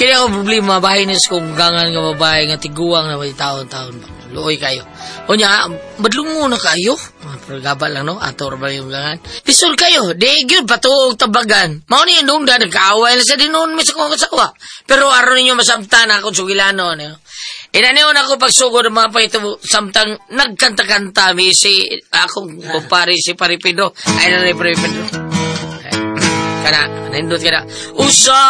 Kaya ako problema, bahay nis kung gangan nga babae nga tiguang na may taon-taon. Luoy kayo. O niya, madlungo na kayo. Gaba lang, no? Ator ba yung gangan? Pisol kayo. Di yun, patuog tabagan. Mao niya nung da, nagkaaway na sa dinon, may sa kong kasawa. Pero araw ninyo masamtan akong sugilano, no? Inaniwan ako pagsugod ng mga paito, samtang nagkanta-kanta, may si, akong kumpari si Paripido. Ay, na ni Paripido. Kana, nindot ka na. Usa